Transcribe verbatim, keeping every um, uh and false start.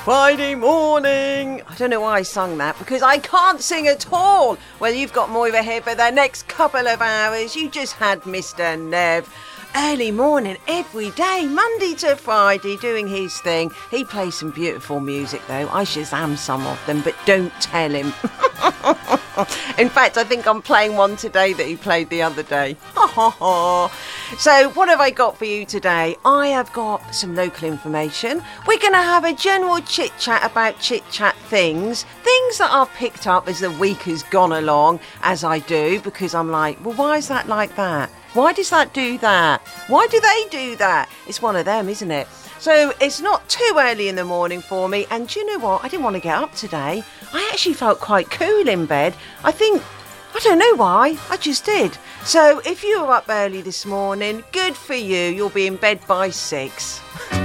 Friday morning. I don't know why I sung that, because I can't sing at all. Well, you've got Moira here for the next couple of hours. You just had Mister Nev. Early morning, every day, Monday to Friday, doing his thing. He plays some beautiful music, though. I Shazam some of them, but don't tell him. In fact, I think I'm playing one today that he played the other day. So, what have I got for you today? I have got some local information. We're going to have a general chit-chat about chit-chat things. Things that I've picked up as the week has gone along, as I do, because I'm like, well, why is that like that? Why does that do that? Why do they do that? It's one of them, isn't it? So it's not too early in the morning for me. And do you know what? I didn't want to get up today. I actually felt quite cool in bed. I think, I don't know why, I just did. So if you were up early this morning, good for you. You'll be in bed by six.